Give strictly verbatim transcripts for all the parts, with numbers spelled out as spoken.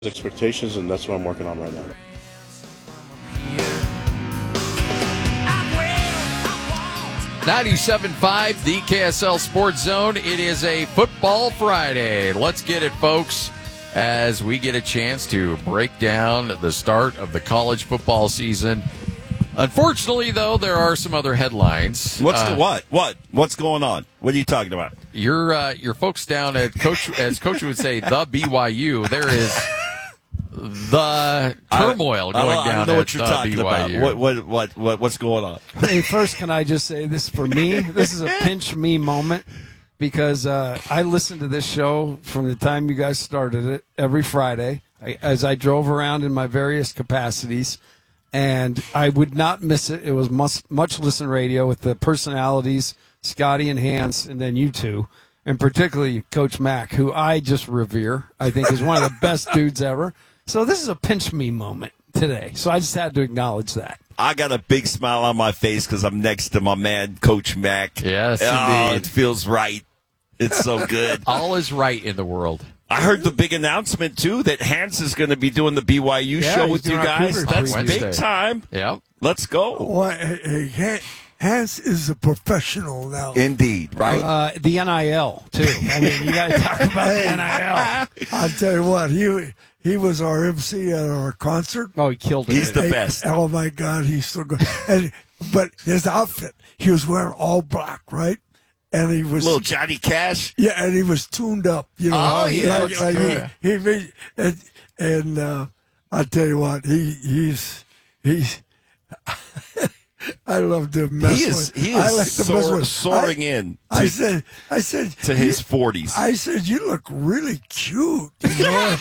expectations, and that's what I'm working on right now. ninety-seven point five, the K S L Sports Zone. It is a Football Friday. Let's get it, folks, as we get a chance to break down the start of the college football season. Unfortunately, though, there are some other headlines. What's uh, the what? What? What's going on? What are you talking about? Your uh, your folks down at Coach, as Coach would say, the B Y U. There is the turmoil I, going I, down I don't know at what you're uh, talking B Y U. about. What, what, what, what, what's going on? Hey, first, can I just say this for me? This is a pinch me moment because uh, I listened to this show from the time you guys started it every Friday I, as I drove around in my various capacities, and I would not miss it. It was much, much listen radio with the personalities, Scotty and Hans, and then you two, and particularly Coach Mack, who I just revere. I think is one of the best dudes ever. So this is a pinch me moment today. So I just had to acknowledge that. I got a big smile on my face because I'm next to my man, Coach Mack. Yes, oh, indeed. it feels right. It's so good. All is right in the world. I heard the big announcement, too, that Hans is going to be doing the B Y U Yeah, show he's with you doing our guys. Cougar That's preview. big Wednesday. time. Yep. Let's go. Well, hey, hey, Han- Hans is a professional now. Indeed, right? Uh, the N I L, too. I mean, you got to talk about the N I L. I'll tell you what, he he was our M C at our concert. Oh, he killed it. He's the Hey, best. Oh my God, he's so good. And, but his outfit, he was wearing all black, right? And he was Little Johnny Cash. yeah, and he was tuned up. You know, Oh, yeah, like, that's like good. he, he made, and, and uh, I'll tell you what, he he's he's. I love to mess He is, with. he I is like to mess soar, with. soaring I, in I to, said, I said to his you- forties. I said, you look really cute. You know?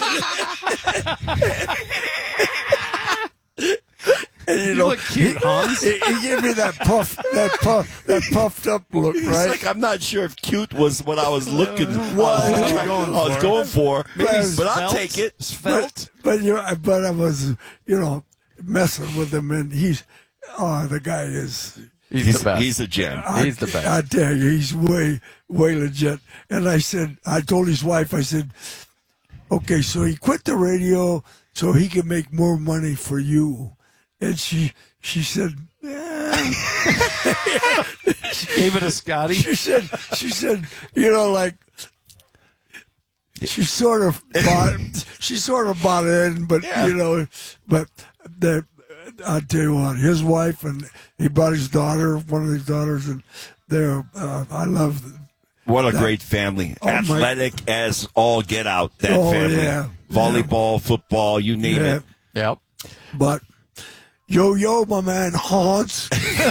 and, you, You know, look cute, Hans. He, he gave me that puff, that puff, that puffed up look, It's right? like, I'm not sure if cute was what I was looking What? I was, trying- I was going for, Maybe but I'll svelte. take it. but, but you know, but I was, you know, messing with him, and he's, oh, the guy is. He's, He's, the best. he's a gem. I, He's the best. I tell you, he's way, way legit. And I said, I told his wife, I said, okay, so he quit the radio so he can make more money for you. And she, she said, eh. Gave it to Scotty. she said, she said, you know, like, she sort of bought, she sort of bought in, but Yeah. you know, but the, I'll tell you what, his wife, and he brought his daughter, one of his daughters, and they're, uh, I love them. What a great family. Oh, my- Athletic as all get out, that Oh, family. yeah. Volleyball, football, you name Yeah, it. Yep. but yo, yo, my man Hans.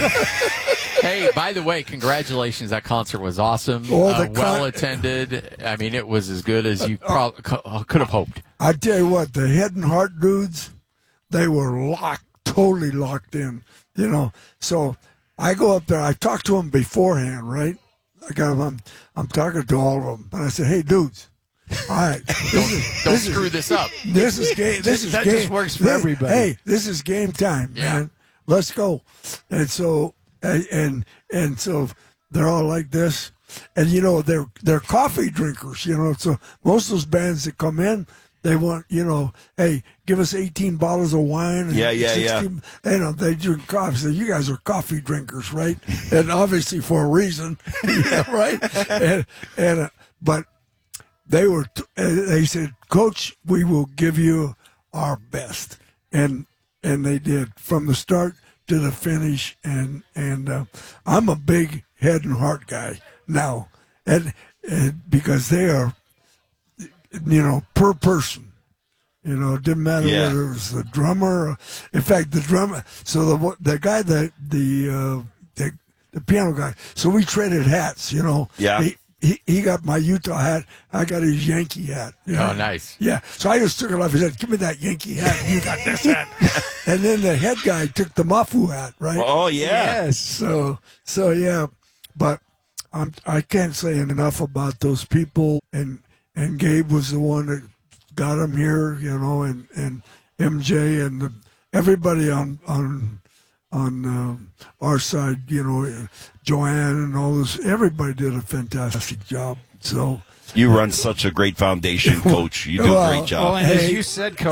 Hey, by the way, congratulations. That concert was awesome. Oh, uh, the con- well attended. I mean, it was as good as you prob- co- could have hoped. I tell you what, the head and heart dudes, they were locked, totally locked in, you know. So I go up there, I talk to them beforehand, right? I got them, I'm, I'm talking to all of them, and I said, hey, dudes, all right, this is, Don't this screw is, this up. this is game. This is That game. just works for this- everybody. Hey, this is game time, Yeah. man. Let's go. And so, and, and and so they're all like this, and you know they're they're coffee drinkers. You know, so most of those bands that come in, they want, you know, hey, give us eighteen bottles of wine. And Yeah, yeah, yeah. sixteen You know, they drink coffee. So you guys are coffee drinkers, right? And obviously for a reason, yeah, right? And and uh, but they were. T- uh, they said, Coach, we will give you our best, and and they did from the start to the finish. And and uh, I'm a big head and heart guy now, and, and because they are, you know, per person. You know, it didn't matter Yeah. whether it was the drummer. Or, in fact, the drummer. So the the guy that the uh, the the piano guy. So we traded hats. You know. Yeah. He, he, he got my Utah hat. I got his Yankee hat. you know. Oh, nice. Yeah. So I just took it off. He said, "Give me that Yankee hat. You got this hat." And then the head guy took the Mafu hat, right? Oh, yeah. Yes. So so yeah, but I'm I can't say enough about those people. And and Gabe was the one that got him here, you know, and and M J and the, everybody on on on um, our side, you know, Joanne and all this. Everybody did a fantastic job. So You run such a great foundation, Coach. You do a Well, great job. Well, and as Hey. you said, Coach.